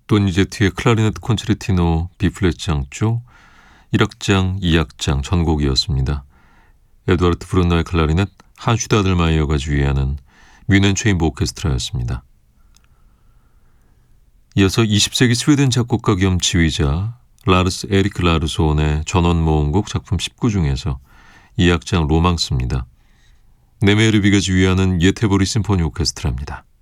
도니제티의 클라리넷 콘체르티노 B플랫 장조 1악장, 2악장 전곡이었습니다. 에드와르트 브룬너의 클라리넷, 한슈 다들마이어가 지휘하는 뮌헨 체인버 오케스트라였습니다. 이어서 20세기 스웨덴 작곡가 겸 지휘자 라르스 에리크 라르소온의 전원 모음곡 작품 19 중에서 2악장 로망스입니다. 네메르비가 지휘하는 예테보리 심포니 오케스트라입니다.